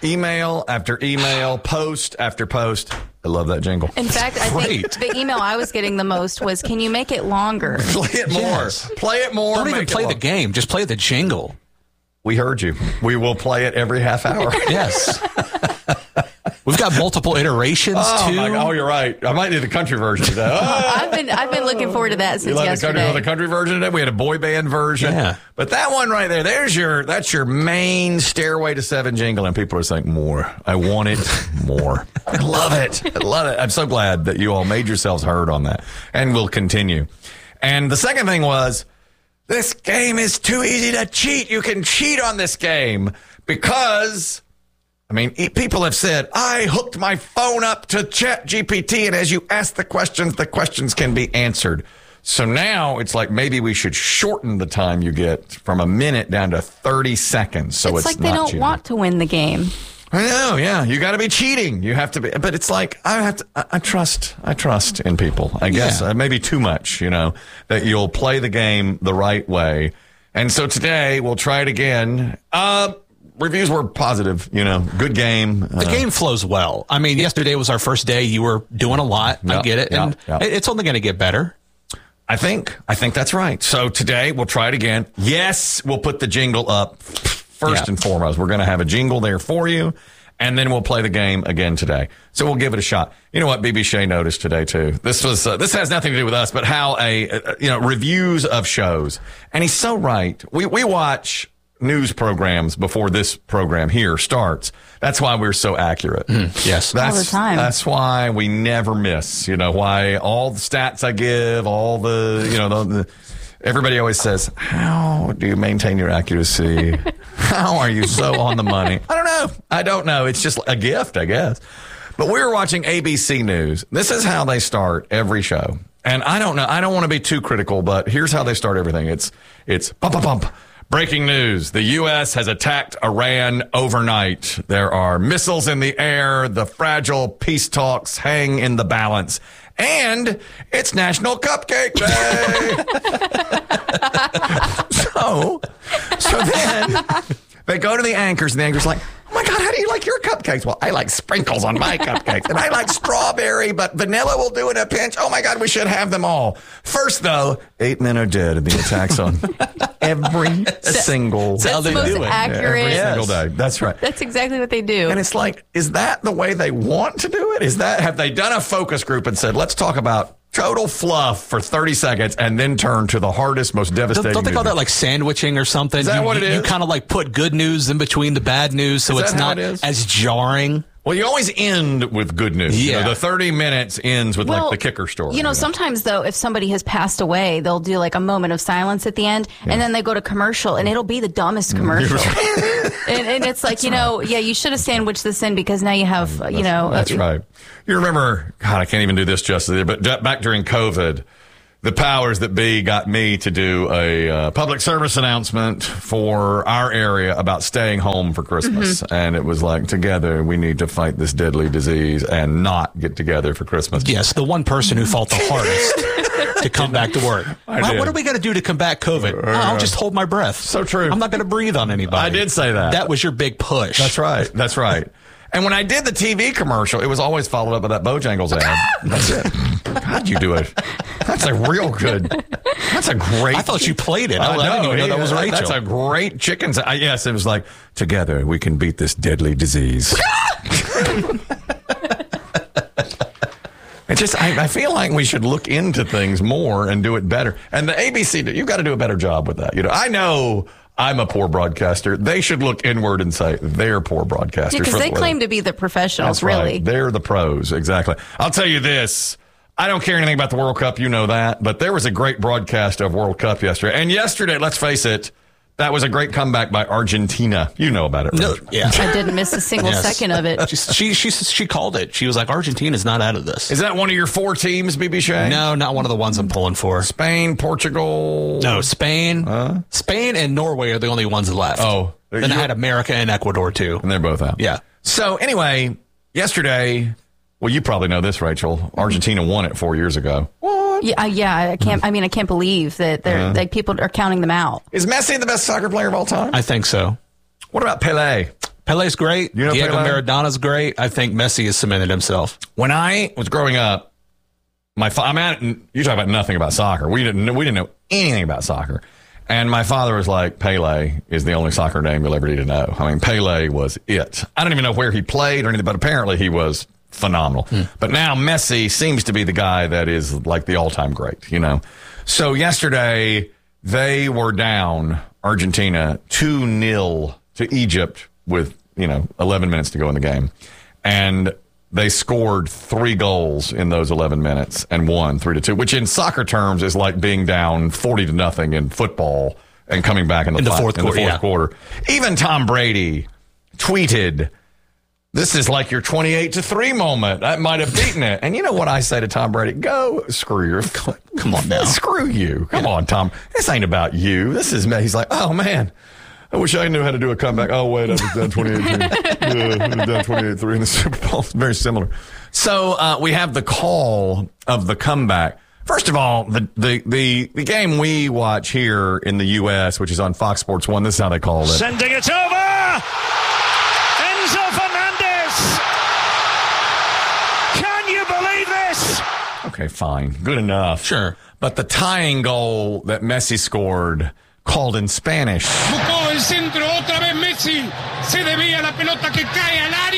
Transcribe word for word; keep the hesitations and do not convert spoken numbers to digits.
email after email, post after post. I love that jingle. In fact, I think the email I was getting the most was, can you make it longer? Play it more. Yes. Play it more. Don't even make play it the long. game. Just play the jingle. We heard you. We will play it every half hour. Yes. We've got multiple iterations, Oh, too. my God. Oh, you're right. I might do the country version today. Oh. I've been I've been looking forward to that since You like the yesterday. country, the country version today? We had a boy band version. Yeah. But that one right there, there's your that's your main Stairway to Seven jingle, and people are saying, more. I want it more. I love it. I love it. I'm so glad that you all made yourselves heard on that, and will continue. And the second thing was, this game is too easy to cheat. You can cheat on this game because... I mean, people have said, I hooked my phone up to Chat G P T, and as you ask the questions, the questions can be answered. So now it's like maybe we should shorten the time you get from a minute down to thirty seconds. So it's, it's like they not don't cheating. want to win the game. I know, yeah. You got to be cheating. You have to be, but it's like I have to. I, I trust. I trust in people. I guess Yeah. uh, maybe too much. You know, that you'll play the game the right way. And so today we'll try it again. Uh, Reviews were positive, you know, good game. The Uh, game flows well. I mean, yesterday was our first day. You were doing a lot. I Yep, get it. yep, And yep. it- it's only going to get better. I think. I think that's right. So today we'll try it again. Yes, we'll put the jingle up first Yeah. and foremost. We're going to have a jingle there for you, and then we'll play the game again today. So we'll give it a shot. You know what B B Shea noticed today too? This was uh, this has nothing to do with us, but how a uh, you know reviews of shows. And he's so right. We we watch news programs before this program here starts. That's why we're so accurate. Mm, yes. That's, All the time. That's why we never miss. You know, why all the stats I give, all the, you know, the, the everybody always says, how do you maintain your accuracy? How are you so on the money? I don't know. I don't know. It's just a gift, I guess. But we were watching A B C News. This is how they start every show. And I don't know. I don't want to be too critical, but here's how they start everything. It's, it's bump, bump, bump. Breaking news. The U S has attacked Iran overnight. There are missiles in the air. The fragile peace talks hang in the balance. And it's National Cupcake Day. so, so then they go to the anchors, and the anchor's like, oh my God, how do you like your cupcakes? Well, I like sprinkles on my cupcakes, and I like strawberry, but vanilla will do in a pinch. Oh my God, we should have them all. First, though, eight men are dead in the attacks on every single how That's the they most do it. accurate. every single day. That's right. That's exactly what they do. And it's like, is that the way they want to do it? Is that, have they done a focus group and said, let's talk about total fluff for thirty seconds and then turn to the hardest, most devastating Don't, don't they call news? that like sandwiching or something? Is that you, what it you, is? You kind of like put good news in between the bad news, so Is it's that how not it is? as jarring. Well, you always end with good news. You Yeah. know, the thirty minutes ends with Well, like the kicker story. You know, sometimes though, if somebody has passed away, they'll do like a moment of silence at the end, and then they go to commercial, and it'll be the dumbest commercial. and, and it's like, you know, yeah, you should have sandwiched this in because now you have, uh, you know, That's uh, right. You remember, God, I can't even do this justice, but d- back during COVID, the powers that be got me to do a uh, public service announcement for our area about staying home for Christmas. Mm-hmm. And it was like, together, we need to fight this deadly disease and not get together for Christmas. Yes, the one person who fought the hardest to come back to work. I Well, did. what are we going to do to combat COVID? I'll just hold my breath. So true. I'm not going to breathe on anybody. I did say that. That was your big push. That's right. That's right. And when I did the T V commercial, it was always followed up with that Bojangles ad. That's it. How'd you do it? That's a real good. That's a great. I thought you played it. I, Oh, I didn't even know that was yeah, Rachel. That's a great chicken. Uh, yes, it was like, together we can beat this deadly disease. It just, I, I feel like we should look into things more and do it better. And the A B C, you've got to do a better job with that. You know, I know I'm a poor broadcaster. They should look inward and say they're poor broadcasters. because for they the- claim to be the professionals, That's really. right. They're the pros. Exactly. I'll tell you this. I don't care anything about the World Cup. You know that. But there was a great broadcast of World Cup yesterday. And yesterday, let's face it, that was a great comeback by Argentina. You know about it, No, Rach. yeah. I didn't miss a single Yes. second of it. She, she she she called it. She was like, Argentina's not out of this. Is that one of your four teams, B B Shea? No, not one of the ones I'm pulling for. Spain, Portugal. No, Spain, Spain and Norway are the only ones left. Oh. then I had America and Ecuador too. And they're both out. Yeah. So anyway, yesterday, well, you probably know this, Rachel. Argentina won it four years ago. Yeah, uh, yeah. I can't. I mean, I can't believe that they're like people are counting them out. Is Messi the best soccer player of all time? I think so. What about Pelé? Pele's great. You know Diego Pele? Maradona's great. I think Messi has cemented himself. When I was growing up, my fa- I'm at, you talk about nothing about soccer. We didn't know, we didn't know anything about soccer. And my father was like, Pele is the only soccer name you'll ever need to know. I mean, Pele was it. I don't even know where he played or anything, but apparently he was phenomenal. Hmm. But now Messi seems to be the guy that is like the all-time great, you know. So yesterday they were down, Argentina, two nil to Egypt with, you know, eleven minutes to go in the game. And they scored three goals in those eleven minutes and won three to two, which in soccer terms is like being down forty to nothing in football and coming back in the, in the five, fourth, in the quarter, fourth yeah. quarter. Even Tom Brady tweeted, "This is like your twenty-eight to three moment. That might have beaten it." And you know what I say to Tom Brady? Go screw your, come on now. Screw you. Come on, Tom. This ain't about you. This is me. He's like, oh man, I wish I knew how to do a comeback. Oh, wait, I was down twenty-eight three. Yeah, I was down twenty-eight three in the Super Bowl. It's very similar. So uh, we have the call of the comeback. First of all, the, the, the, the game we watch here in the U S, which is on Fox Sports one, this is how they called it. Sending it over! Enzo Fernandez! Can you believe this? Okay, fine. Good enough. Sure. But the tying goal that Messi scored, called in Spanish. Buscó el centro, otra vez Messi. Se desvía la pelota que cae al área.